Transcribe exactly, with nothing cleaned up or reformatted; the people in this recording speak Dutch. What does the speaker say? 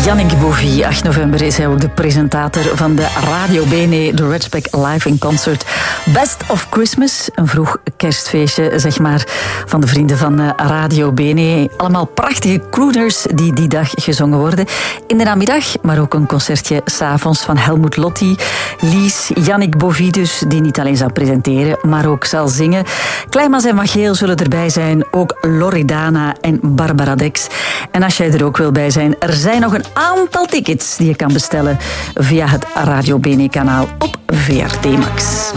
Yannick Bovie, acht november is hij ook de presentator van de Radio Bene, de Redspec Live in Concert. Best of Christmas, een vroeg kerstfeestje, zeg maar, van de vrienden van Radio Bene. Allemaal prachtige crooners die die dag gezongen worden. In de namiddag, maar ook een concertje 's avonds van Helmut Lotti, Lies, Yannick Bovie dus, die niet alleen zal presenteren, maar ook zal zingen. Kleimans en Van Geel zullen erbij zijn, ook Loredana en Barbara Dex. En als jij er ook wil bij zijn, er zijn nog een aantal tickets die je kan bestellen via het Radio Bene kanaal op V R T Max.